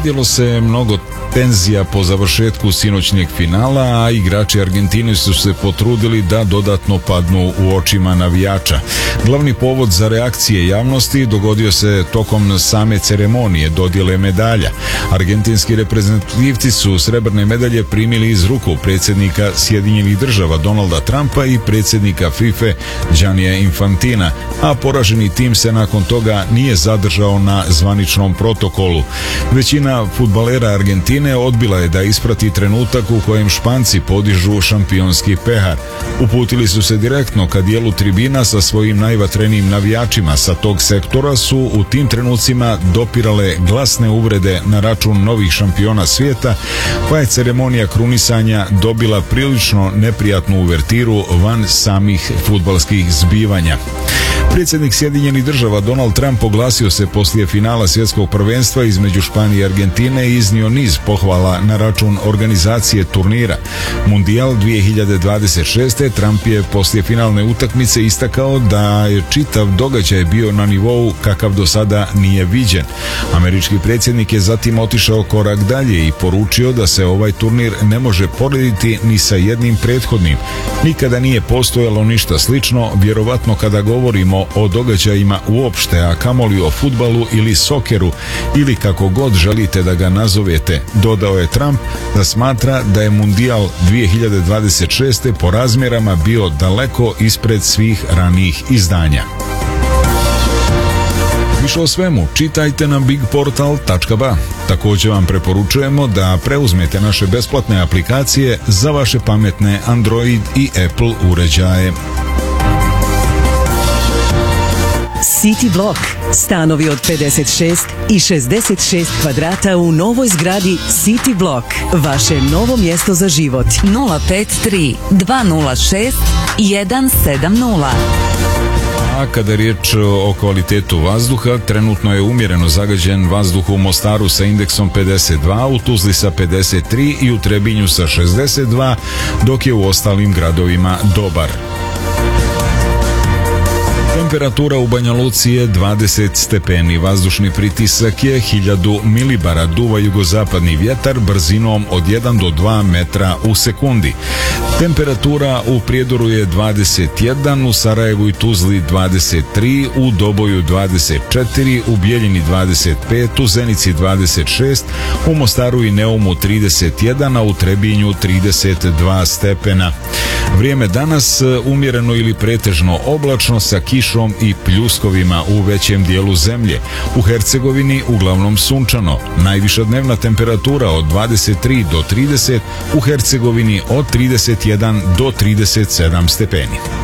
Vidjelo se mnogo tenzija po završetku sinoćnjeg finala, a igrači Argentine su se potrudili da dodatno padnu u očima navijača. Glavni povod za reakcije javnosti dogodio se tokom same ceremonije dodjele medalja. Argentinski reprezentativci su srebrne medalje primili iz ruku predsjednika Sjedinjenih Država Donalda Trumpa i predsjednika FIFA Giannija Infantina, a poraženi tim se nakon toga nije zadržao na zvaničnom protokolu. Većina fudbalera Argentine odbila je da isprati trenutak u kojem Španci podižu šampionski pehar. Uputili su se direktno ka dijelu tribina sa svojim najvatrenijim navijačima. Sa tog sektora su u tim trenucima dopirale glasne uvrede na račun novih šampiona svijeta, pa je ceremonija krunisanja dobila prilično neprijatnu uvertiru van samih fudbalskih zbivanja. Predsjednik Sjedinjenih Država Donald Trump oglasio se poslije finala svjetskog prvenstva između Španije i Argentine i iznio niz pohvala na račun organizacije turnira. Mundijal 2026. Trump je poslije finalne utakmice istakao da je čitav događaj bio na nivou kakav do sada nije viđen. Američki predsjednik je zatim otišao korak dalje i poručio da se ovaj turnir ne može porediti ni sa jednim prethodnim. Nikada nije postojalo ništa slično, vjerovatno kada govorimo o događajima uopšte, a kamoli o fudbalu ili sokeru ili kako god želite da ga nazovete, dodao je Trump da smatra da je Mundijal 2026. po razmjerama bio daleko ispred svih ranijih izdanja. Više o svemu čitajte na bigportal.ba. Također vam preporučujemo da preuzmete naše besplatne aplikacije za vaše pametne Android i Apple uređaje. City Block. Stanovi od 56 i 66 kvadrata u novoj zgradi City Block. Vaše novo mjesto za život. 053 206 170. A kada je riječ o kvalitetu vazduha, trenutno je umjereno zagađen vazduh u Mostaru sa indeksom 52, u Tuzli sa 53 i u Trebinju sa 62, dok je u ostalim gradovima dobar. Temperatura u Banja Luci je 20 stepeni, vazdušni pritisak je 1000 milibara, duva jugozapadni vjetar brzinom od 1 do 2 metra u sekundi. Temperatura u Prijedoru je 21, u Sarajevu i Tuzli 23, u Doboju 24, u Bijeljini 25, u Zenici 26, u Mostaru i Neumu 31, a u Trebinju 32 stepena. Vrijeme danas umjereno ili pretežno oblačno sa kišom i pljuskovima u većem dijelu zemlje. U Hercegovini uglavnom sunčano. Najviša dnevna temperatura od 23 do 30, u Hercegovini od 31 do 37 stepeni.